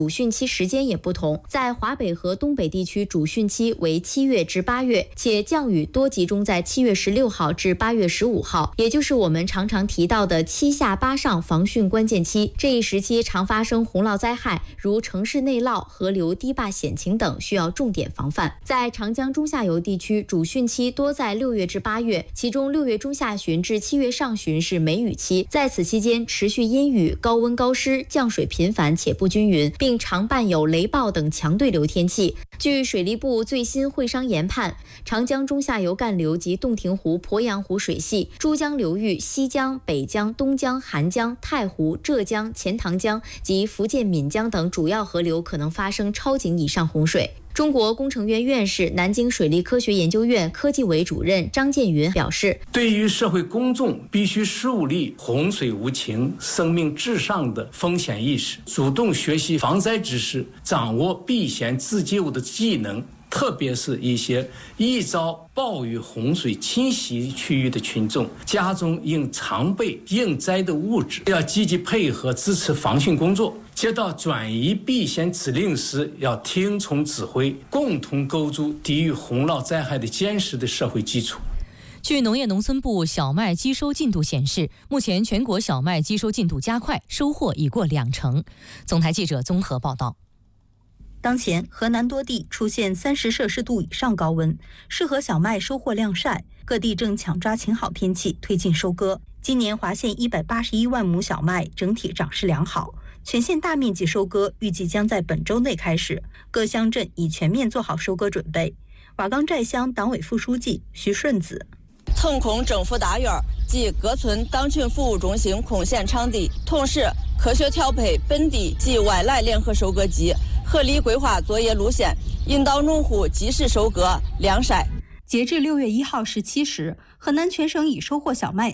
主汛期时间也不同，在华北和东北地区主汛期为7月至8月，且降雨多集中在7月16号至8月15号，也就是我们常常提到的7下8上防汛关键期。这一时期常发生洪涝灾害，如城市内涝、河流堤坝险情等，需要重点防范。在长江中下游地区，主汛期多在6月至8月，其中6月中下旬至7月上旬是梅雨期，在此期间持续阴雨、高温高湿，降水频繁且不均匀，并常伴有雷暴等强对流天气。据水利部最新会商研判，长江中下游干流及洞庭湖、鄱阳湖水系、珠江流域、西江、北江、东江、韩江、太湖、浙江、钱塘江及福建闽江等主要河流可能发生超警以上洪水。中国工程院院士、南京水利科学研究院科技委主任张建云表示， 对于社会公众必须树立洪水无情、生命至上的风险意识，主动学习防灾知识，掌握避险自救的技能，特别是一些易遭暴雨洪水侵袭区域的群众，家中应常备应灾的物质，要积极配合支持防汛工作。接到转移避险指令时，要听从指挥，共同构筑抵御洪涝灾害的坚实的社会基础。 据农业农村部小麦机收进度显示，目前全国小麦机收进度加快，收获已过20%。总台记者综合报道。 当前河南多地出现30摄氏度以上高温，适合小麦收获晾晒，各地正抢抓晴好天气推进收割。今年华县181万亩小麦整体长势良好，全县大面积收割预计将在本周内开始，各乡镇已全面做好收割准备。瓦岗寨乡党委副书记徐顺子， 腾空政府大院及各村党群服务中心空闲场地，同时科学调配本地及外来联合收割机，合理规划作业路线，引导农户及时收割晾晒。 截至6月1号17时，河南全省已收获小麦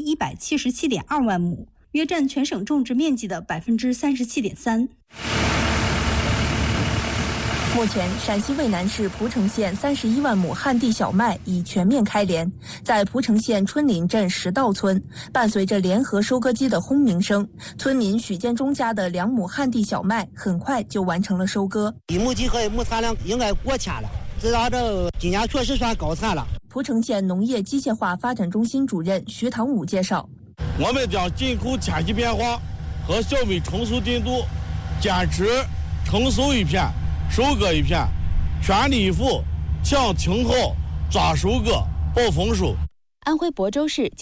3177.2万亩，约占全省种植面积的37.3%。 目前，陕西渭南市蒲城县31万亩旱地小麦已全面开镰。在蒲城县春林镇石道村，伴随着联合收割机的轰鸣声，村民许建忠家的2亩旱地小麦很快就完成了收割。 1亩地和1亩产量应该过千了，知道这今年确实算高产了。 蒲城县农业机械化发展中心主任徐唐武介绍， 我们将紧扣天气变化和小麦成熟进度，坚持成熟一片收割一片，全力以赴抢停好抓收割保丰收。 安徽亳州市